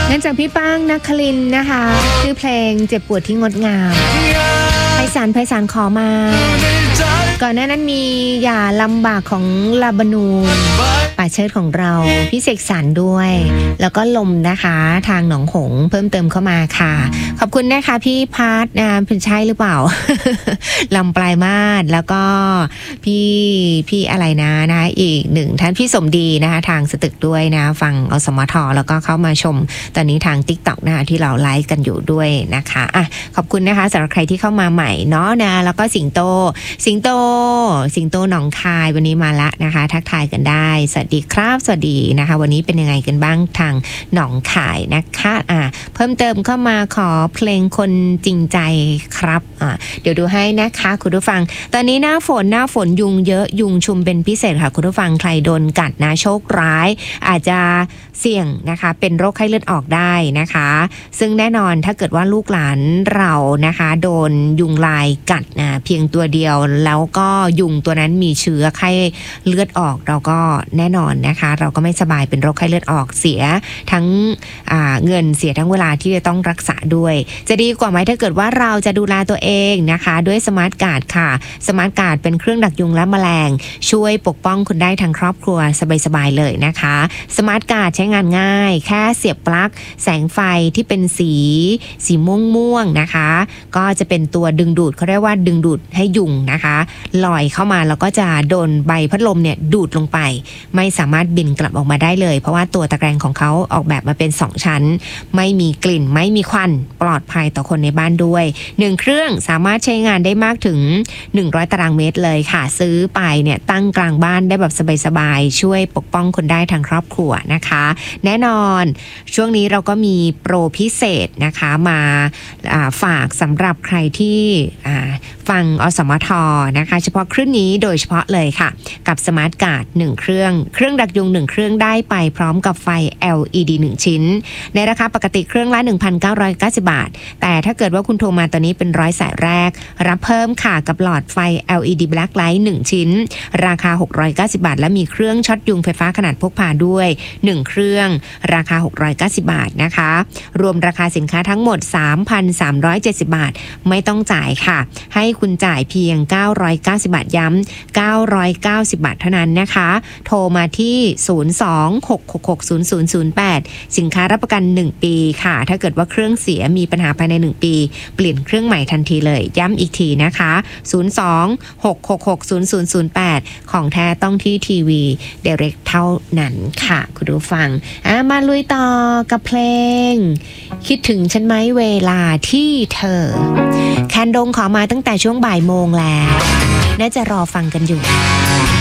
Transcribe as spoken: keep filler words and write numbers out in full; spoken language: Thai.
นั่นจากพี่ป้างนครินทร์นะคะชื่อเพลงเจ็บปวดที่งดงามไพศาลไพศาลขอมาก่อนหน้านั้นมีอย่าลำบากของลาบานูนป่าเชิดของเราพี่เสกสรรด้วยแล้วก็ลมนะคะทางหนองหงเพิ่มเติมเข้ามาค่ะขอบคุณนะคะพี่พาร์ทนะเป็นใช่หรือเปล่า ลำปลายมาศแล้วก็พี่พี่อะไรนะนะอีกหนึ่งท่านพี่สมดีนะคะทางสตึกด้วยนะฟังอสมทแล้วก็เข้ามาชมตอนนี้ทาง TikTok นะคะที่เราไลฟ์กันอยู่ด้วยนะคะอ่ะขอบคุณนะคะสำหรับใครที่เข้ามาใหม่เนาะนะแล้วก็สิงโตสิงโตสิงโตหนองคายวันนี้มาละนะคะทักทายกันได้สวัสดีครับสวัสดีนะคะวันนี้เป็นยังไงกันบ้างทางหนองคายนะคะอ่ะเพิ่มเติมเข้ามาขอเพลงคนจริงใจครับอ่ะเดี๋ยวดูให้นะคะคุณผู้ฟังตอนนี้หน้าฝนหน้าฝนยุงเยอะยุงชุมเป็นพิเศษค่ะคุณผู้ฟังใครโดนกัดนะโชคร้ายอาจจะเสี่ยงนะคะเป็นโรคไข้เลือดออกได้นะคะซึ่งแน่นอนถ้าเกิดว่าลูกหลานเรานะคะโดนยุงลายกัดนะเพียงตัวเดียวแล้วก็ยุงตัวนั้นมีเชื้อไข้เลือดออกเราก็แน่นอนนะคะเราก็ไม่สบายเป็นโรคไข้เลือดออกเสียทั้งเงินเสียทั้งเวลาที่จะต้องรักษาด้วยจะดีกว่าไหมถ้าเกิดว่าเราจะดูแลตัวเองนะคะด้วยสมาร์ทการ์ดค่ะสมาร์ทการ์ดเป็นเครื่องดักยุงและแมลงช่วยปกป้องคุณได้ทั้งครอบครัวสบายๆเลยนะคะสมาร์ทการ์ดใช้งานง่ายแค่เสียบปลั๊กแสงไฟที่เป็นสีสีม่วงๆนะคะก็จะเป็นตัวดึงดูดเขาเรียกว่าดึงดูดให้ยุงนะคะลอยเข้ามาแล้วก็จะโดนใบพัดลมเนี่ยดูดลงไปไม่สามารถบินกลับออกมาได้เลยเพราะว่าตัวตะแกรงของเขาออกแบบมาเป็นสองชั้นไม่มีกลิ่นไม่มีควันปลอดภัยต่อคนในบ้านด้วยหนึ่งเครื่องสามารถใช้งานได้มากถึงหนึ่งร้อยตารางเมตรเลยค่ะซื้อไปเนี่ยตั้งกลางบ้านได้แบบสบายๆช่วยปกป้องคนได้ทั้งครอบครัวนะคะแน่นอนช่วงนี้เราก็มีโปรพิเศษนะคะมาฝากสำหรับใครที่ฟังอสมทนะคะเฉพาะคลื่นนี้โดยเฉพาะเลยค่ะกับสมาร์ทการ์ดหนึ่งเครื่องเครื่องดักยุงหนึ่งเครื่องได้ไปพร้อมกับไฟ แอล อี ดี หนึ่งชิ้นในราคาปกติเครื่องละ หนึ่งพันเก้าร้อยเก้าสิบ บาทแต่ถ้าเกิดว่าคุณโทรมาตอนนี้เป็นร้อยสายแรกรับเพิ่มค่ะกับหลอดไฟ แอล อี ดี Black Light หนึ่งชิ้นราคาหกร้อยเก้าสิบบาทและมีเครื่องช็อตยุงไฟฟ้าขนาดพกพาด้วยหนึ่งเครื่องราคาหกร้อยเก้าสิบบาทนะคะรวมราคาสินค้าทั้งหมด สามพันสามร้อยเจ็ดสิบ บาทไม่ต้องจ่ายค่ะให้คุณจ่ายเพียงเก้าร้อยเก้าสิบบาทย้ำเก้าร้อยเก้าสิบบาทเท่านั้นนะคะโทรมาที่ศูนย์ สอง หก หก หก ศูนย์ ศูนย์ ศูนย์ แปดสินค้ารับประกันหนึ่งปีค่ะถ้าเกิดว่าเครื่องเสียมีปัญหาภายในหนึ่งปีเปลี่ยนเครื่องใหม่ทันทีเลยย้ำอีกทีนะคะศูนย์ สอง หก หก หก ศูนย์ ศูนย์ ศูนย์ แปดของแท้ต้องที่ทีวี Direct เท่านั้นค่ะคุณผู้ฟังอ่ะมาลุยต่อกับเพลงคิดถึงฉันไหมเวลาที่เธอแคนดงขอมาตั้งแต่ช่วงบ่ายโมงแล้วน่าจะรอฟังกันอยู่